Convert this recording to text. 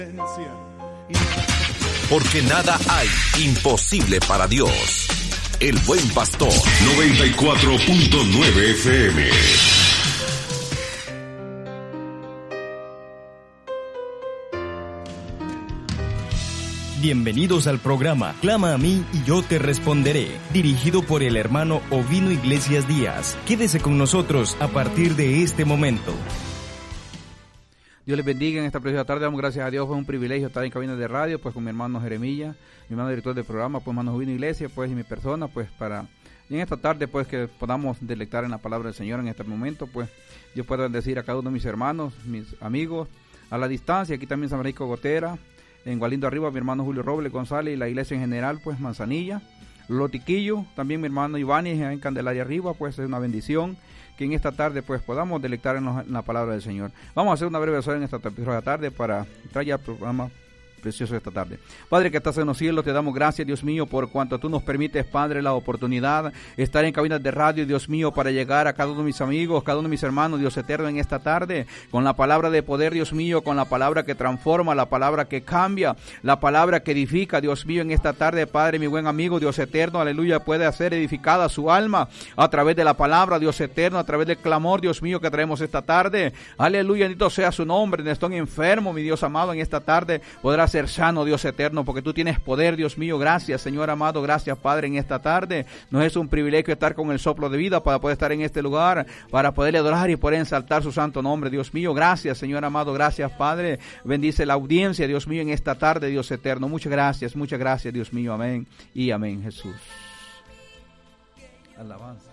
Porque nada hay imposible para Dios. El Buen Pastor. 94.9 FM. Bienvenidos al programa Clama a mí y yo te responderé, dirigido por el hermano Ovino Iglesias Díaz. Quédese con nosotros a partir de este momento. Dios les bendiga en esta preciosa tarde. Damos gracias a Dios. Fue un privilegio estar en cabina de radio, pues con mi hermano Jeremías, mi hermano director del programa, pues hermano Ovino Iglesias, pues y mi persona, pues y en esta tarde, pues que podamos deleitar en la palabra del Señor en este momento, pues yo puedo bendecir a cada uno de mis hermanos, mis amigos, a la distancia, aquí también San Francisco Gotera, en Gualindo Arriba, mi hermano Julio Robles González y la iglesia en general, pues Manzanilla, Lotiquillo, también mi hermano Ivani en Candelaria Arriba, pues es una bendición que en esta tarde pues podamos deleitar en la palabra del Señor. Vamos a hacer una breve oración en esta tarde para traer el programa precioso esta tarde. Padre que estás en los cielos, te damos gracias, Dios mío, por cuanto tú nos permites, Padre, la oportunidad de estar en cabinas de radio, Dios mío, para llegar a cada uno de mis amigos, cada uno de mis hermanos, Dios eterno, en esta tarde, con la palabra de poder, Dios mío, con la palabra que transforma, la palabra que cambia, la palabra que edifica, Dios mío, en esta tarde, Padre, mi buen amigo, Dios eterno, aleluya, puede hacer edificada su alma a través de la palabra, Dios eterno, a través del clamor, Dios mío, que traemos esta tarde, aleluya, bendito sea su nombre. Estoy enfermo, mi Dios amado, en esta tarde podrás ser sano, Dios eterno, porque tú tienes poder, Dios mío. Gracias, Señor amado, gracias, Padre, en esta tarde. Nos es un privilegio estar con el soplo de vida para poder estar en este lugar, para poderle adorar y poder exaltar su santo nombre, Dios mío. Gracias, Señor amado, gracias, Padre. Bendice la audiencia, Dios mío, en esta tarde, Dios eterno. Muchas gracias, Dios mío. Amén y amén, Jesús. Alabanza.